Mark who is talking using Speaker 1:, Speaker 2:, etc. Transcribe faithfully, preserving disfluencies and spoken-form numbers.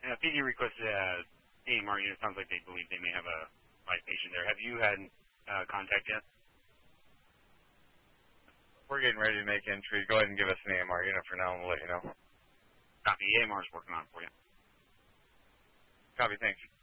Speaker 1: uh, P D requested a A M R unit. Sounds like they believe they may have a live patient there. Have you had uh, contact yet?
Speaker 2: We're getting ready to make entry. Go ahead and give us an A M R unit for now, and we'll let you know.
Speaker 1: Copy. A M R is working on it for you.
Speaker 2: Copy, thanks.